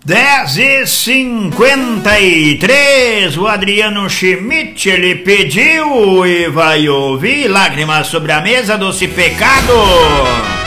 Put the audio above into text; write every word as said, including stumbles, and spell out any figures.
dez e cinquenta e três, o Adriano Schmidt, ele pediu e vai ouvir Lágrimas sobre a Mesa, Doce Pecado.